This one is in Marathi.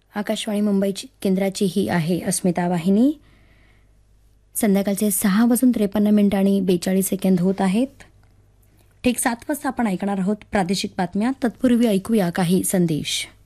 आकाशवाणी मुंबईची केंद्राची ही आहे अस्मिता वाहिनी. संध्याकाळचे 6:53 आणि 42 सेकंद होत आहेत. ठीक 7 वाजता आपण ऐकणार आहोत प्रादेशिक बातम्या. तत्पूर्वी ऐकूया काही संदेश.